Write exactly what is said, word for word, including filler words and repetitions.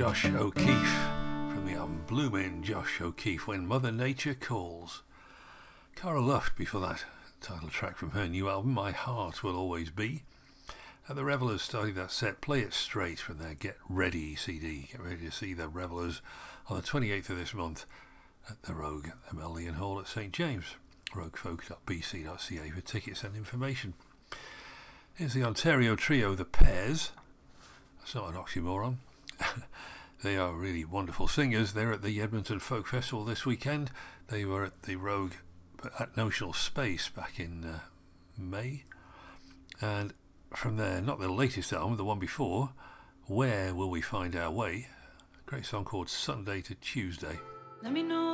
Josh O'Keefe from the album Bloomin' Josh O'Keefe, When Mother Nature Calls. Cara Luft before that, title track from her new album My Heart Will Always Be. And the Revellers starting that set, Play It Straight, from their Get Ready C D. Get ready to see the Revellers on the twenty-eighth of this month at the Rogue at the Meldon Hall at St James. roguefolk dot b c dot c a for tickets and information. Here's the Ontario trio, The Pairs. That's not an oxymoron. They are really wonderful singers. They're at the Edmonton Folk Festival this weekend. They were at the Rogue at Notional Space back in uh, May. And from there, not the latest album, the one before, Where Will We Find Our Way? A great song called Sunday to Tuesday. Let me know